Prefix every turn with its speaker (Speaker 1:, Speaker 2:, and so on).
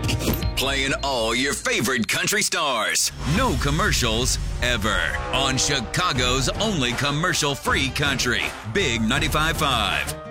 Speaker 1: Playing all your favorite country stars. No commercials ever. On Chicago's only commercial-free country. Big 95.5.